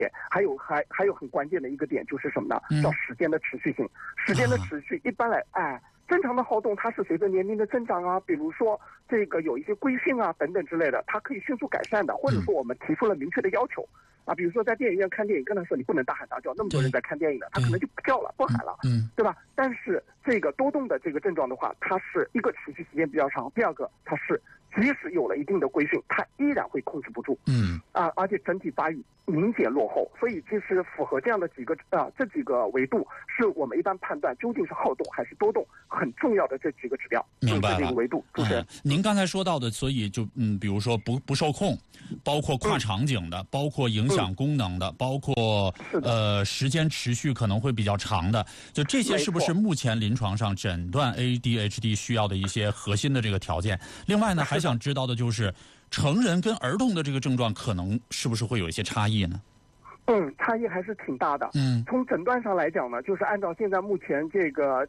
还有很关键的一个点就是什么呢？叫时间的持续性。时间的持续，一般来正常的好动它是随着年龄的增长啊，比如说这个有一些规训啊等等之类的，它可以迅速改善的，或者说我们提出了明确的要求啊，比如说在电影院看电影，跟他说你不能大喊大叫，那么多人在看电影的，他可能就不叫了，不喊了，对吧？但是这个多动的这个症状的话，它是一个持续时间比较长，第二个它是即使有了一定的规训，它依然会控制不住，而且整体发育明显落后，所以其实符合这样的这几个维度，是我们一般判断究竟是好动还是多动很重要的这几个指标。 明白了， 这个维度。主持人， 您刚才说到的，所以就比如说不受控，包括跨场景的，包括影响功能的，包括时间持续可能会比较长的，就这些是不是目前临床上诊断 ADHD 需要的一些核心的这个条件？另外呢，还想知道的就是成人跟儿童的这个症状可能是不是会有一些差异呢？ 差异还是挺大的。从诊断上来讲呢，就是按照现在目前这个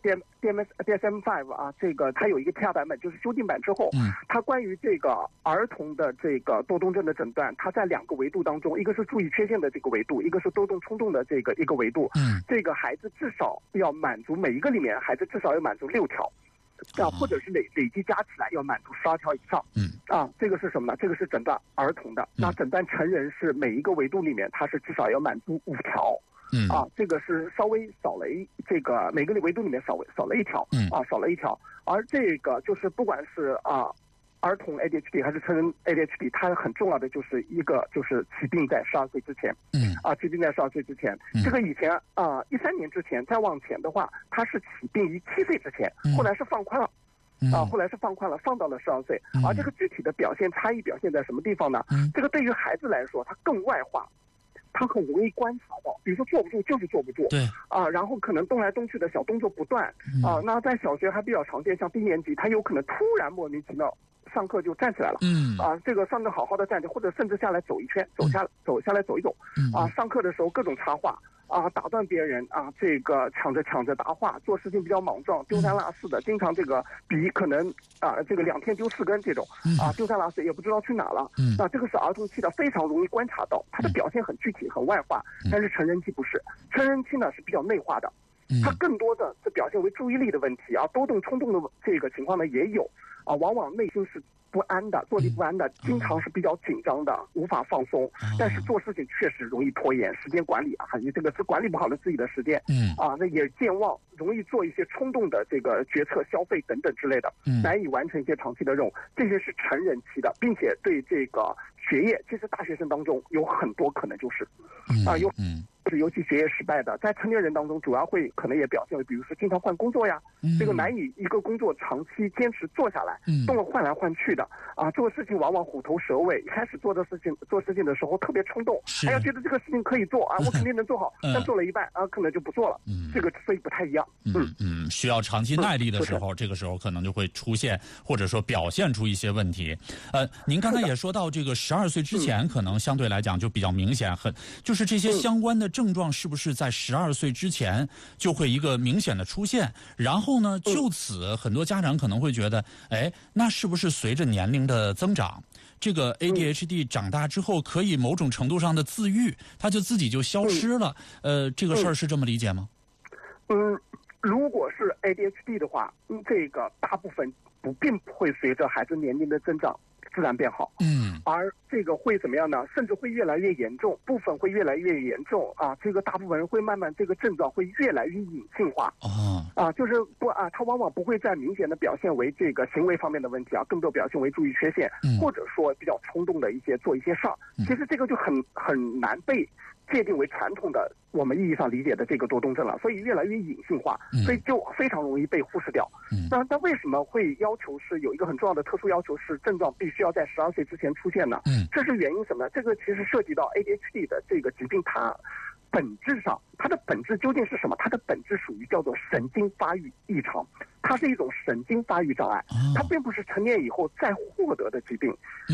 DSM-5 啊，这个它有一个替版本，就是修订版之后，它关于这个儿童的这个多动症的诊断，它在2个维度当中，一个是注意缺陷的这个维度，一个是多动冲动的这个一个维度。这个孩子至少要满足每一个里面，孩子至少要满足6条。或者是累计加起来要满足12条以上。这个是什么呢？这个是诊断儿童的。那诊断成人是每一个维度里面，它是至少要满足5条。这个是稍微少了这个每个维度里面少了1条。少了1条。而这个就是不管是儿童 ADHD 还是成人 ADHD， 它很重要的就是一个就是起病在12岁之前。起病在12岁之前。这个以前13年之前再往前的话，它是起病于7岁之前，后来是放宽了。后来是放宽了，放到了12岁。而这个具体的差异表现在什么地方呢？这个对于孩子来说，它更外化。他很容易观察到，比如说坐不住就是坐不住，然后可能动来动去的小动作不断，那在小学还比较常见，像低年级，他有可能突然莫名其妙上课就站起来了，这个上课好好的站着，或者甚至下来走一圈，走下来走一走，上课的时候各种插话。打断别人这个抢着答话，做事情比较莽撞，丢三落四的，经常这个笔可能这个2天丢4根这种丢三落四也不知道去哪了。这个是儿童期的，非常容易观察到，他的表现很具体很外化。但是成人期不是，成人期呢是比较内化的，他更多的是表现为注意力的问题多动冲动的这个情况呢也有往往内心是不安的，坐立不安的，经常是比较紧张的，无法放松。但是做事情确实容易拖延，时间管理你这个是管理不好了自己的时间。那也健忘，容易做一些冲动的这个决策、消费等等之类的，难以完成一些长期的任务。这些是成人期的，并且对这个学业，其实大学生当中有很多可能就是尤其学业失败的，在成年人当中主要会可能也表现为，比如说经常换工作呀，这个难以一个工作长期坚持做下来，动了换来换去的做事情往往虎头蛇尾，一开始做事情的时候特别冲动，觉得这个事情可以做我肯定能做好，但做了一半可能就不做了，这个所以不太一样。 需要长期耐力的时候，这个时候可能就会出现或者说表现出一些问题。您刚才也说到这个12岁之前可能相对来讲就比较明显，就是这些相关的症状是不是在12岁之前就会一个明显的出现？然后呢，就此很多家长可能会觉得，那是不是随着年龄的增长，这个 ADHD 长大之后可以某种程度上的自愈，它就自己就消失了？这个事儿是这么理解吗？ 如果是 ADHD 的话，这个大部分并不会随着孩子年龄的增长自然变好。而这个会怎么样呢？甚至会越来越严重，部分会越来越严重这个大部分人会慢慢这个症状会越来越隐性化。就是他往往不会再明显的表现为这个行为方面的问题更多表现为注意缺陷，或者说比较冲动的做一些事儿。其实这个就很难被界定为传统的我们意义上理解的这个多动症了，所以越来越隐性化，所以就非常容易被忽视掉。那为什么会要求是有一个很重要的特殊要求是症状必须要在12岁之前出现呢？这是原因什么呢？这个其实涉及到 ADHD 的这个疾病，它本质上它的本质究竟是什么？它的本质属于叫做神经发育异常，它是一种神经发育障碍，它并不是成年以后再获得的疾病。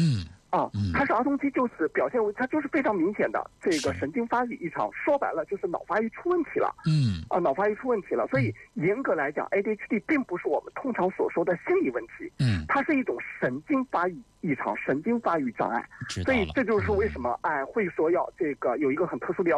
它是儿童期，就是表现为它就是非常明显的这个神经发育异常，说白了就是脑发育出问题了。脑发育出问题了，所以严格来讲 ，ADHD 并不是我们通常所说的心理问题，它是一种神经发育异常、神经发育障碍。所以这就是为什么会说要这个有一个很特殊的